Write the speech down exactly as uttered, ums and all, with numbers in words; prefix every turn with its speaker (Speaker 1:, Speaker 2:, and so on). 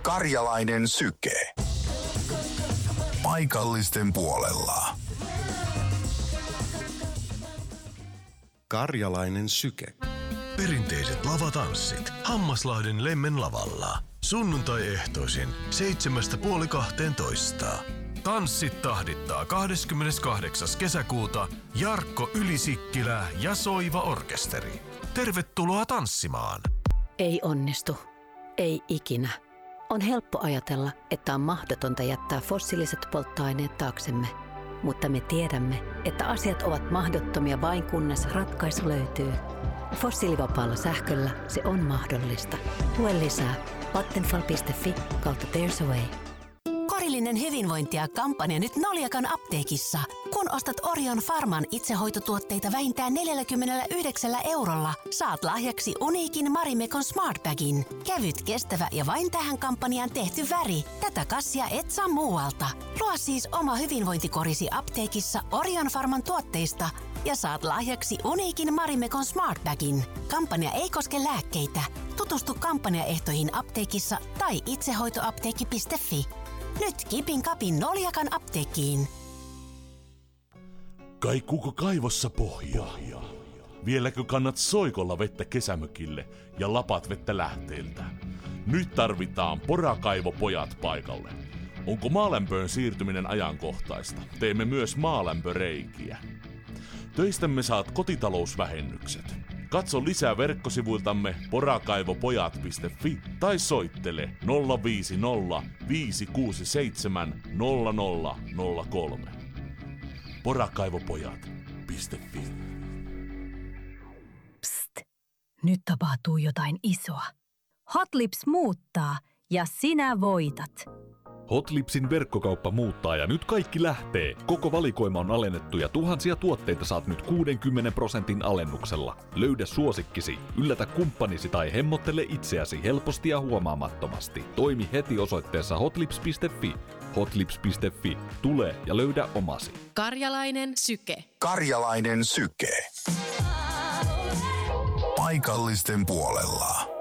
Speaker 1: Karjalainen syke. Paikallisten puolella.
Speaker 2: Karjalainen syke.
Speaker 3: Perinteiset lavatanssit Hammaslahden Lemmen lavalla. Sunnuntai-ehtoisin seitsemästä puoli kahteentoista. Tanssit tahdittaa kahdeskymmeneskahdeksas kesäkuuta Jarkko Ylisikkilä ja Soiva Orkesteri. Tervetuloa tanssimaan!
Speaker 4: Ei onnistu. Ei ikinä. On helppo ajatella, että on mahdotonta jättää fossiiliset polttoaineet taaksemme. Mutta me tiedämme, että asiat ovat mahdottomia vain kunnes ratkaisu löytyy. Fossiilivapaalla sähköllä se on mahdollista. Lue lisää vattenfall piste fi kautta There's a Way.
Speaker 5: Korillinen hyvinvointia kampanja nyt Noliakan apteekissa. Kun ostat Orion Pharman itsehoitotuotteita vähintään neljäkymmentäyhdeksän eurolla, saat lahjaksi uniikin Marimekon Smart Bagin. Kevyt, kestävä ja vain tähän kampanjaan tehty väri. Tätä kassia et saa muualta. Luo siis oma hyvinvointikorisi apteekissa Orion Pharman tuotteista ja saat lahjaksi uniikin Marimekon Smart Bagin. Kampanja ei koske lääkkeitä. Tutustu kampanjaehtoihin apteekissa tai itsehoitoapteekki piste fi. Nyt kipin kapin Noliakan apteekkiin.
Speaker 6: Kaikuuko kaivossa pohjaa? Vieläkö kannat soikolla vettä kesämökille ja lapat vettä lähteeltä? Nyt tarvitaan Porakaivopojat paikalle. Onko maalämpöön siirtyminen ajankohtaista? Teemme myös maalämpöreikiä. Töistämme saat kotitalousvähennykset. Katso lisää verkkosivuiltamme porakaivopojat piste fi tai soittele nolla viisi nolla viisi kuusi seitsemän nolla nolla nolla kolme. porakaivopojat piste fi.
Speaker 7: Psst! Nyt tapahtuu jotain isoa. Hot Lips muuttaa ja sinä voitat.
Speaker 8: Hotlipsin verkkokauppa muuttaa ja nyt kaikki lähtee. Koko valikoima on alennettu ja tuhansia tuotteita saat nyt kuudenkymmenen prosentin alennuksella. Löydä suosikkisi, yllätä kumppanisi tai hemmottele itseäsi helposti ja huomaamattomasti. Toimi heti osoitteessa hotlips piste fi. hotlips piste fi. Tule ja löydä omasi.
Speaker 5: Karjalainen syke.
Speaker 1: Karjalainen syke. Paikallisten puolella.